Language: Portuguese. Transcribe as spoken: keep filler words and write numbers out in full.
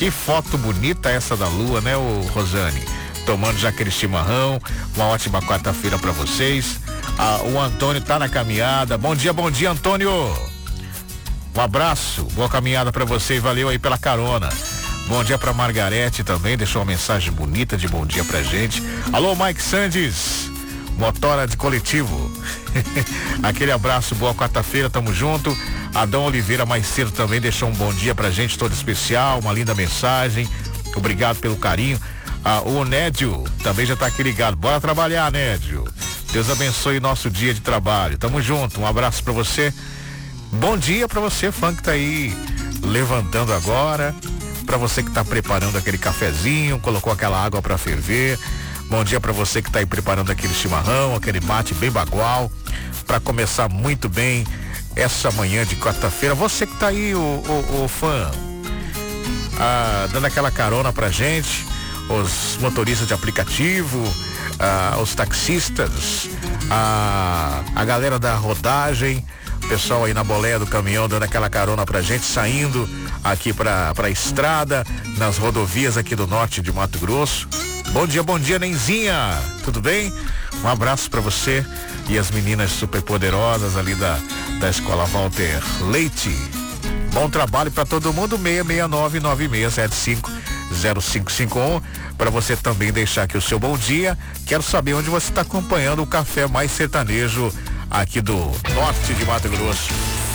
Que foto bonita essa da lua, né, ô Rosane? Tomando já aquele chimarrão. Uma ótima quarta-feira pra vocês. Ah, o Antônio tá na caminhada. Bom dia, bom dia, Antônio. Um abraço, boa caminhada pra você e valeu aí pela carona. Bom dia pra Margarete também, deixou uma mensagem bonita de bom dia pra gente. Alô, Mike Sandes, motora de coletivo. Aquele abraço, boa quarta-feira, tamo junto. Adão Oliveira mais cedo também deixou um bom dia pra gente, todo especial, uma linda mensagem. Obrigado pelo carinho. Ah, o Nédio também já tá aqui ligado. Bora trabalhar, Nédio. Deus abençoe nosso dia de trabalho. Tamo junto, um abraço pra você. Bom dia pra você, fã que tá aí levantando agora. Pra você que tá preparando aquele cafezinho, colocou aquela água pra ferver. Bom dia pra você que tá aí preparando aquele chimarrão, aquele mate bem bagual, pra começar muito bem essa manhã de quarta-feira. Você que tá aí, o, o, o fã, ah, dando aquela carona pra gente, os motoristas de aplicativo, ah, os taxistas, ah, a galera da rodagem, o pessoal aí na boleia do caminhão dando aquela carona pra gente, saindo aqui pra, pra estrada, nas rodovias aqui do norte de Mato Grosso. Bom dia, bom dia, Nenzinha, tudo bem? Um abraço pra você e as meninas super poderosas ali da, da Escola Walter Leite. Bom trabalho pra todo mundo, seis seis nove nove seis sete cinco zero cinco cinco um, para você também deixar aqui o seu bom dia. Quero saber onde você está acompanhando o café mais sertanejo aqui do norte de Mato Grosso.